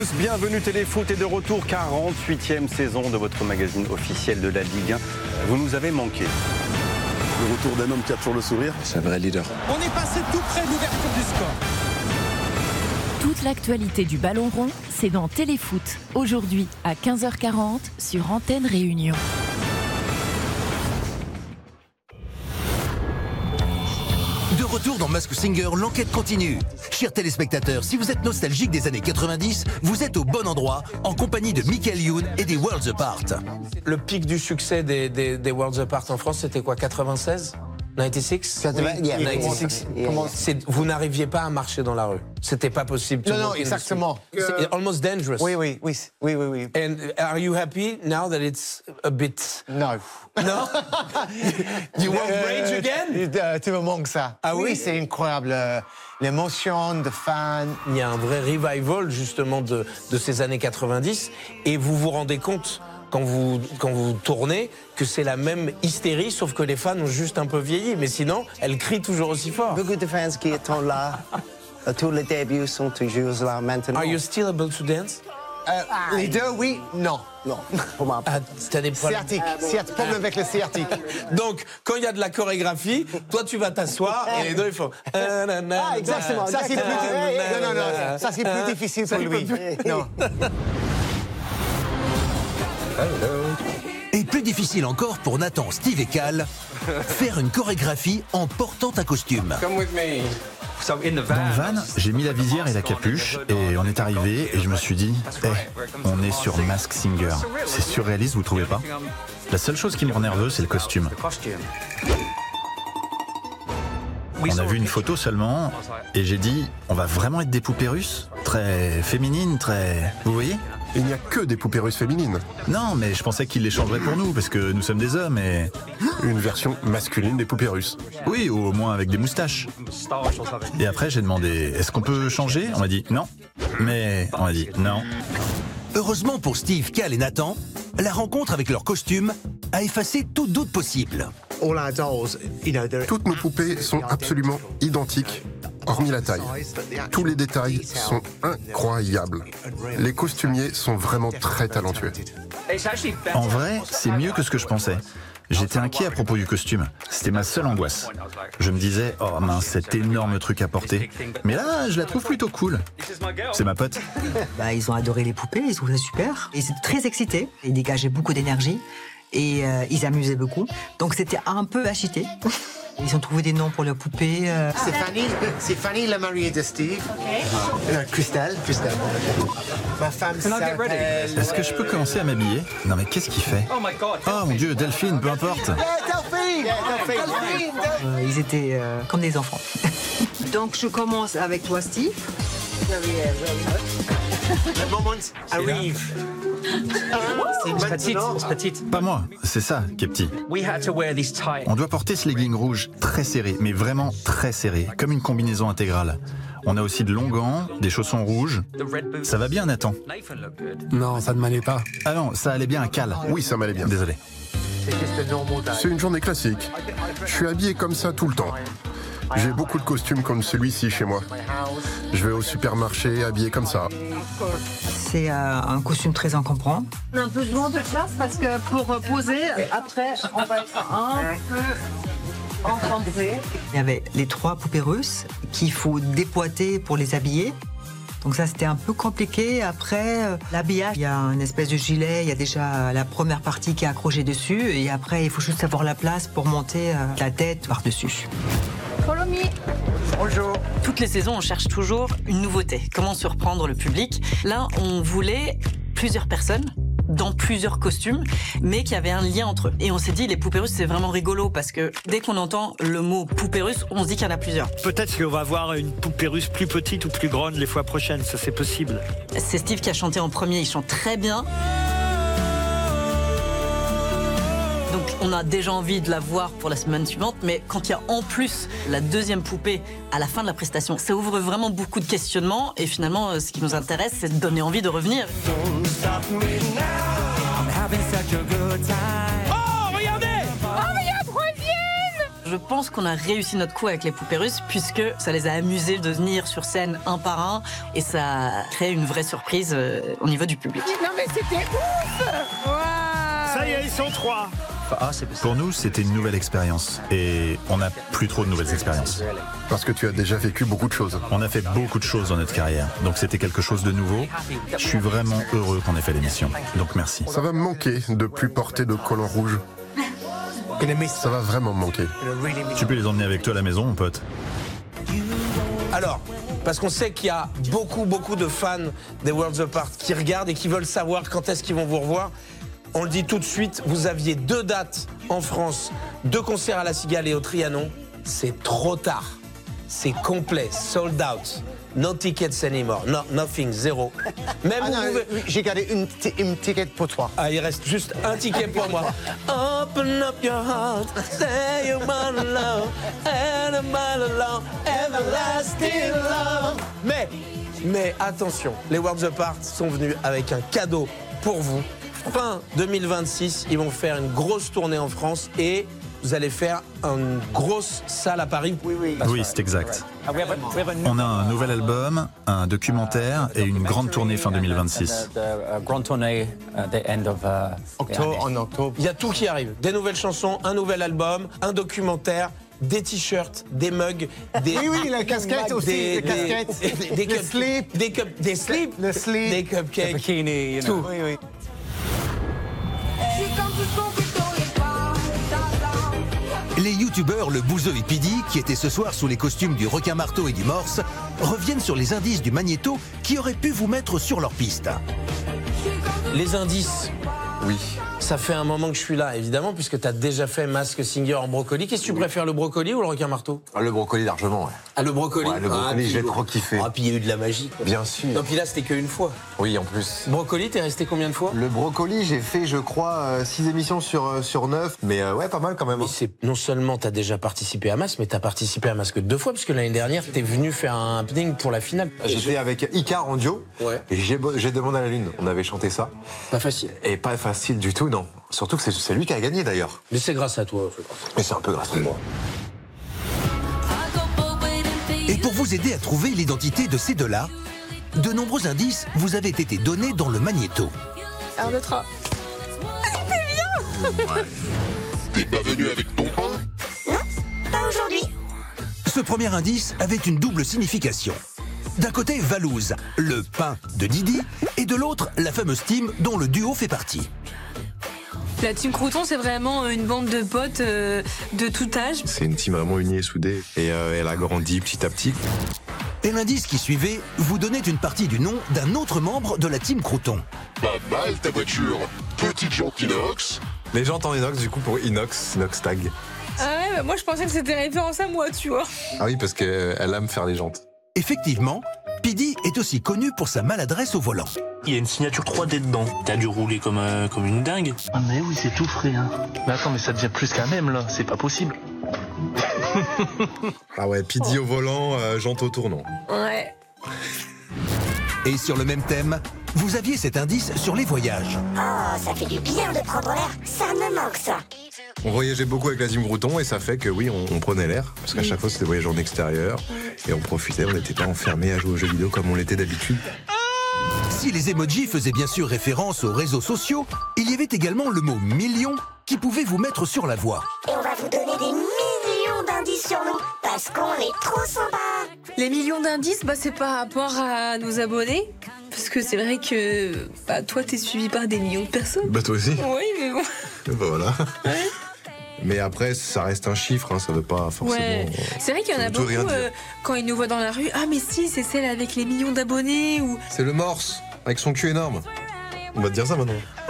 Bienvenue, Téléfoot est de retour, 48e saison de votre magazine officiel de la Ligue 1. Vous nous avez manqué. Le retour d'un homme qui a toujours le sourire. C'est un vrai leader. On est passé tout près de l'ouverture du score. Toute l'actualité du ballon rond, c'est dans Téléfoot. Aujourd'hui à 15h40 sur Antenne Réunion. De retour dans Masked Singer, l'enquête continue. Chers téléspectateurs, si vous êtes nostalgique des années 90, vous êtes au bon endroit, en compagnie de Michael Youn et des Worlds Apart. Le pic du succès des Worlds Apart en France, c'était quoi, 96 96? Vous n'arriviez pas à marcher dans la rue. C'était pas possible. Non, exactement. C'est almost dangerous. Oui. And are you happy now that it's a bit... No. No? You want rage again? Tu me manques ça. Ah oui? C'est incroyable. L'émotion de fans. Il y a un vrai revival justement de ces années 90 et vous vous rendez compte quand vous tournez que c'est la même hystérie sauf que les fans ont juste un peu vieilli, mais sinon elles crient toujours aussi fort. Beaucoup de fans qui sont là. Tous les débuts sont toujours là maintenant. Are you still able to dance? Les deux, oui, non. Non, pour ma part. T'as des problèmes. Sciatique, problème avec le sciatique. Donc, quand il y a de la chorégraphie, toi tu vas t'asseoir et les deux ils font. Ah, exactement. Ça c'est plus, non. Ça c'est plus difficile pour lui. Non. Et plus difficile encore pour Nathan, Steve et Cal, faire une chorégraphie en portant un costume. Dans le van, j'ai mis la visière et la capuche et on est arrivé et je me suis dit, on est sur Masked Singer. C'est surréaliste, vous trouvez pas? La seule chose qui me rend nerveux, c'est le costume. On a vu une photo seulement et j'ai dit, on va vraiment être des poupées russes? Très féminines, très... Vous voyez? Il n'y a que des poupées russes féminines. Non, mais je pensais qu'ils les changeraient pour nous parce que nous sommes des hommes et... Une version masculine des poupées russes. Oui, ou au moins avec des moustaches. Et après, j'ai demandé, est-ce qu'on peut changer? On m'a dit non. Mais on m'a dit non. Heureusement pour Steve, Cal et Nathan, la rencontre avec leur costume a effacé tout doute possible. Toutes nos poupées sont absolument identiques, hormis la taille. Tous les détails sont incroyables. Les costumiers sont vraiment très talentueux. En vrai, c'est mieux que ce que je pensais. J'étais inquiet à propos du costume. C'était ma seule angoisse. Je me disais, oh mince, cet énorme truc à porter. Mais là, je la trouve plutôt cool. C'est ma pote. Ils ont adoré les poupées, ils trouvaient ça super. Ils étaient très excités, ils dégageaient beaucoup d'énergie et ils amusaient beaucoup. Donc c'était un peu agité. Ils ont trouvé des noms pour leurs poupées. C'est Fanny, la mariée de Steve. Christelle. Ma femme s'appelle... Est-ce que je peux commencer à m'habiller? Non mais qu'est-ce qu'il fait? Oh mon Dieu, Delphine, peu importe. Ils étaient comme des enfants. Donc je commence avec toi, Steve. Le moment arrive. C'est petite. Pas moi, c'est ça qui est petit. On doit porter ce legging rouge très serré, mais vraiment très serré, comme une combinaison intégrale. On a aussi de longs gants, des chaussons rouges. Ça va bien, Nathan? Non, ça ne m'allait pas. Ah non, ça allait bien à Cal. Oui, ça m'allait bien. Désolé. C'est une journée classique. Je suis habillé comme ça tout le temps. J'ai beaucoup de costumes comme celui-ci chez moi. Je vais au supermarché habillé comme ça. C'est un costume très encombrant. On a besoin de place parce que pour poser, après, on va être un peu encombré. Il y avait les 3 poupées russes qu'il faut dépoiter pour les habiller. Donc ça, c'était un peu compliqué. Après, l'habillage, il y a une espèce de gilet, il y a déjà la première partie qui est accrochée dessus. Et après, il faut juste avoir la place pour monter la tête par-dessus. Follow me. Bonjour. Toutes les saisons, on cherche toujours une nouveauté. Comment surprendre le public? Là, on voulait plusieurs personnes dans plusieurs costumes, mais qui avaient un lien entre eux. Et on s'est dit, les poupées russes, c'est vraiment rigolo, parce que dès qu'on entend le mot poupée russe, on se dit qu'il y en a plusieurs. Peut-être qu'on va avoir une poupée russe plus petite ou plus grande les fois prochaines, ça c'est possible. C'est Steve qui a chanté en premier, il chante très bien. Donc on a déjà envie de la voir pour la semaine suivante, mais quand il y a en plus la deuxième poupée à la fin de la prestation, ça ouvre vraiment beaucoup de questionnements et finalement ce qui nous intéresse c'est de donner envie de revenir. Oh, regardez! Oh, mais il y a Provienne! Je pense qu'on a réussi notre coup avec les poupées russes puisque ça les a amusés de venir sur scène un par un et ça a créé une vraie surprise au niveau du public. Non mais c'était ouf. Wow. Ça y est, ils sont 3. Pour nous, c'était une nouvelle expérience. Et on n'a plus trop de nouvelles expériences. Parce que tu as déjà vécu beaucoup de choses. On a fait beaucoup de choses dans notre carrière. Donc c'était quelque chose de nouveau. Je suis vraiment heureux qu'on ait fait l'émission. Donc merci. Ça va me manquer de plus porter de collant rouge. Ça va vraiment me manquer. Tu peux les emmener avec toi à la maison, mon pote. Alors, parce qu'on sait qu'il y a beaucoup de fans des Worlds Apart qui regardent et qui veulent savoir quand est-ce qu'ils vont vous revoir. On le dit tout de suite, vous aviez 2 dates en France, 2 concerts à la Cigale et au Trianon. C'est trop tard. C'est complet, sold out. No tickets anymore. No, nothing, zéro. Même j'ai gardé une ticket pour toi. Ah, il reste juste un ticket pour moi. Open up your heart, say you're my love, and I'm my alone, everlasting love. Mais attention, les Worlds Apart sont venus avec un cadeau pour vous. Fin 2026, ils vont faire une grosse tournée en France et vous allez faire une grosse salle à Paris. Oui, c'est exact. On a un nouvel album, un documentaire et une grande tournée fin 2026. En octobre. Il y a tout qui arrive. Des nouvelles chansons, un nouvel album, un documentaire, des t-shirts, des mugs, des... Oui, la casquette aussi, des casquettes. Des slips. Des slips. Le slip. Des cupcakes. Bikini, tout. Oui. Les youtubeurs Le Bouzeux et Pidi, qui étaient ce soir sous les costumes du requin marteau et du morse, reviennent sur les indices du magnéto qui auraient pu vous mettre sur leur piste. Les indices. Oui. Ça fait un moment que je suis là, évidemment, puisque tu as déjà fait Mask Singer en brocoli. Qu'est-ce que tu préfères, le brocoli ou le requin marteau? Le brocoli, largement, ouais. Ah, le brocoli? Ouais, le brocoli, j'ai trop kiffé. Ah, puis il y a eu de la magie. Bien sûr. Non, puis là, c'était qu'une fois. Oui, en plus. Brocoli, t'es resté combien de fois? Le brocoli, j'ai fait, je crois, 6 émissions sur 9. Mais ouais, pas mal quand même. Mais c'est non seulement t'as déjà participé à Mask, mais t'as participé à Mask 2 fois, puisque l'année dernière, t'es venu faire un happening pour la finale. J'étais avec Icar en duo. Ouais. Et j'ai demandé à la Lune. On avait chanté ça. Pas facile. Et pas facile du tout, non. Surtout que c'est lui qui a gagné d'ailleurs. Mais c'est grâce à toi. Mais c'est un peu grâce à moi. Et pour vous aider à trouver l'identité de ces deux-là, de nombreux indices vous avaient été donnés dans le magnéto. 1, 2, 3. Ouais. T'es pas venu avec ton pain? Non, pas aujourd'hui. Ce premier indice avait une double signification. D'un côté, Valouz, le pain de Didi, et de l'autre, la fameuse team dont le duo fait partie. La team Crouton, c'est vraiment une bande de potes de tout âge. C'est une team vraiment unie et soudée. Et elle a grandi petit à petit. Et l'indice qui suivait vous donnait une partie du nom d'un autre membre de la team Crouton. Pas mal ta voiture. Petite jante inox. Les jantes en inox, du coup, pour inox tag. Ah ouais, bah moi je pensais que c'était référence à moi, tu vois. Ah oui, parce qu'elle aime faire les jantes. Effectivement, Pidi est aussi connu pour sa maladresse au volant. Il y a une signature 3D dedans. T'as dû rouler comme une dingue. Ah mais oui, c'est tout frais, hein. Mais attends, mais ça devient plus qu'un mème, là. C'est pas possible. Ah ouais, Pidi au volant, jante au tournant. Ouais. Et sur le même thème, vous aviez cet indice sur les voyages. Oh, ça fait du bien de prendre l'air. Ça me manque, ça. On voyageait beaucoup avec la team Crouton et ça fait que oui, on prenait l'air. Parce qu'à chaque fois, c'était des voyages en extérieur. Et on profitait, on n'était pas enfermés à jouer aux jeux vidéo comme on l'était d'habitude. Si les emojis faisaient bien sûr référence aux réseaux sociaux, il y avait également le mot million qui pouvait vous mettre sur la voie. Et on va vous donner des millions d'indices sur nous, parce qu'on est trop sympa. Les millions d'indices, bah, c'est par rapport à nos abonnés. Parce que c'est vrai que bah, toi, t'es suivi par des millions de personnes. Bah toi aussi. Oui, mais bon. Bah voilà. Ouais. Mais après, ça reste un chiffre, hein, ça veut pas forcément... Ouais. C'est vrai qu'il y en a beaucoup, quand ils nous voient dans la rue, ah mais si, c'est celle avec les millions d'abonnés ou... C'est le morse, avec son cul énorme. On va te dire ça maintenant.